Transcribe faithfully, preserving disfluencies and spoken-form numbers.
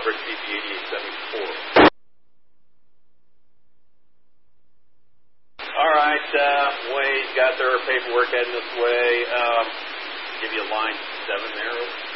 number C B eighty-eight seventy-four. All right, uh, Wade got their paperwork heading this way. Um, give you a line seven there.